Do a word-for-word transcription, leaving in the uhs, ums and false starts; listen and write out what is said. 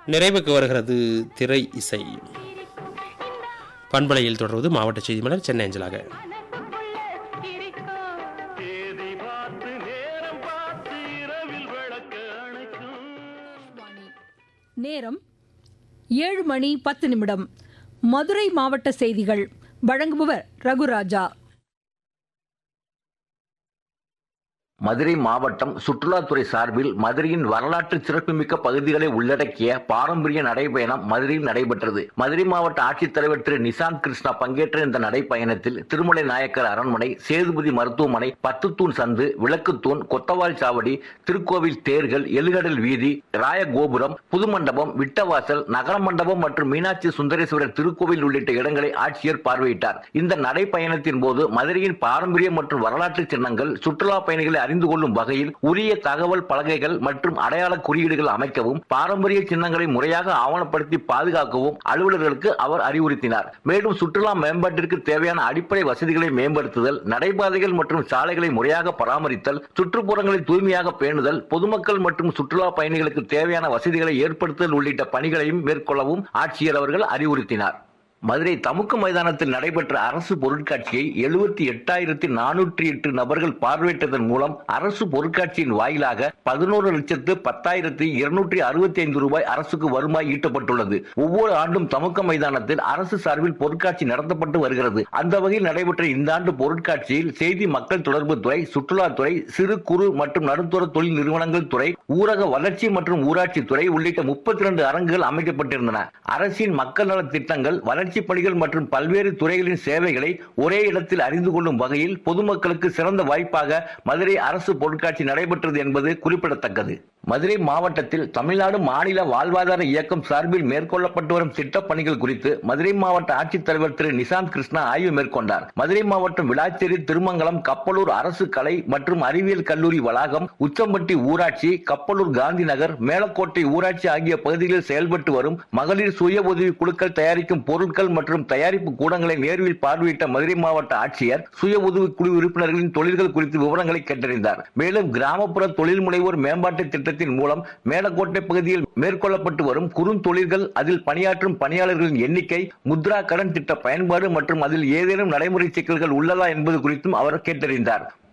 நிறைவுக்கு வருகிறது திரை இசை. பண்பலையில் தொடர்வது மாவட்ட செய்தி மலர் சென்னை அஞ்சலாக. நேரம் ஏழு மணி பத்து நிமிடம். மதுரை மாவட்ட செய்திகள் வழங்குபவர் ரகுராஜா. மதுரை மாவட்டம் சுற்றுலாத்துறை சார்பில் மதுரையின் வரலாற்று சிறப்புமிக்க பகுதிகளை உள்ளடக்கிய பாரம்பரிய நடைபயணம் மதுரையில் நடைபெற்றது. மதுரை மாவட்ட ஆட்சித்தலைவர் திரு நிசாந்த் கிருஷ்ணா பங்கேற்ற இந்த நடைப்பயணத்தில் திருமலை நாயக்கர் அரண்மனை, சேதுபதி மருத்துவமனை, பத்துத்தூண் சந்து, விளக்குத்தூண், கொத்தவால் சாவடி, திருக்கோவில் தேர்கள், எழுகடல் வீதி, ராயகோபுரம், புதுமண்டபம், விட்டவாசல், நகர மண்டபம் மற்றும் மீனாட்சி சுந்தரேஸ்வரர் திருக்கோவில் உள்ளிட்ட இடங்களை ஆட்சியர் பார்வையிட்டார். இந்த நடைப்பயணத்தின் போது மதுரையின் பாரம்பரிய மற்றும் வரலாற்று சின்னங்கள், சுற்றுலா பயணிகளை அறிந்து கொள்ளும் வகையில் உரிய தகவல் பலகைகள் மற்றும் அடையாள குறியீடுகள் அமைக்கவும், பாரம்பரிய சின்னங்களை முறையாக ஆவணப்படுத்தி பாதுகாக்கவும் அலுவலர்களுக்கு அவர் அறிவுறுத்தினார். மேலும் சுற்றுலா மேம்பாட்டிற்கு தேவையான அடிப்படை வசதிகளை மேம்படுத்துதல், நடைபாதைகள் மற்றும் சாலைகளை முறையாக பராமரித்தல், சுற்றுப்புறங்களை தூய்மையாக பேணுதல், பொதுமக்கள் மற்றும் சுற்றுலா பயணிகளுக்கு தேவையான வசதிகளை ஏற்படுத்துதல் உள்ளிட்ட பணிகளையும் மேற்கொள்ளவும் ஆட்சியர் அவர்கள் அறிவுறுத்தினார். மதுரை தமுக்க மைதானத்தில் நடைபெற்ற அரசு பொருட்காட்சியை எழுபத்தி எட்டாயிரத்தி நானூற்றி எட்டு நபர்கள் பார்வையிட்டதன் மூலம் அரசு பொருட்காட்சியின் வாயிலாக பதினோரு லட்சத்து பத்தாயிரத்தி இருநூற்றி அறுபத்தி ஐந்து ரூபாய் அரசுக்கு வருவாய் ஈட்டப்பட்டுள்ளது. ஒவ்வொரு ஆண்டும் தமுக்க மைதானத்தில் அரசு சார்பில் பொருட்காட்சி நடத்தப்பட்டு வருகிறது. அந்த வகையில் நடைபெற்ற இந்த ஆண்டு பொருட்காட்சியில் செய்தி மக்கள் தொடர்பு துறை, சுற்றுலாத்துறை, சிறு குறு மற்றும் நடுத்தர தொழில் நிறுவனங்கள் துறை, ஊரக வளர்ச்சி மற்றும் ஊராட்சி துறை உள்ளிட்ட முப்பத்தி இரண்டு அரங்குகள் அமைக்கப்பட்டிருந்தன. அரசின் மக்கள் நல திட்டங்கள், வளர்ச்சி பணிகள் மற்றும் பல்வேறு துறைகளின் சேவைகளை ஒரே இடத்தில் அறிந்து கொள்ளும் வகையில் பொதுமக்களுக்கு சிறந்த வாய்ப்பாக மதுரை அரசு பொருட்காட்சி நடைபெற்றது என்பது குறிப்பிடத்தக்கது. மதுரை மாவட்டத்தில் தமிழ்நாடு மாநில வாழ்வாதார இயக்கம் சார்பில் மேற்கொள்ளப்பட்டு வரும் திட்டப் பணிகள் குறித்து மதுரை மாவட்ட ஆட்சித்தலைவர் திரு நிசாந்த் கிருஷ்ணா ஆய்வு மேற்கொண்டார். மதுரை மாவட்டம் விளாச்சேரி, திருமங்கலம், கப்பலூர் அரசு கலை மற்றும் அறிவியல் கல்லூரி வளாகம், உச்சம்பட்டி ஊராட்சி, கப்பலூர் காந்தி நகர், மேலக்கோட்டை ஊராட்சி ஆகிய பகுதிகளில் செயல்பட்டு வரும் மகளிர் சுய உதவி குழுக்கள் தயாரிக்கும் பொருட்கள் மற்றும் தயாரிப்பு கூடங்களை நேரில் பார்வையிட்ட மதுரை மாவட்ட ஆட்சியர் சுய உதவி குழு உறுப்பினர்களின் தொழில்கள் குறித்து விவரங்களை கேட்டறிந்தார். மேலும் கிராமப்புற தொழில் முனைவோர் மேம்பாட்டு திட்டத்தின் மூலம் மேலக்கோட்டை பகுதியில் மேற்கொள்ளப்பட்டு வரும் குறுந்தொழில்கள், அதில் பணியாற்றும் பணியாளர்களின் எண்ணிக்கை, முத்ரா கடன் திட்ட பயன்பாடு மற்றும் அதில் ஏதேனும் நடைமுறை சிக்கல்கள் உள்ளதா என்பது குறித்தும் அவர் கேட்டறிந்தார்.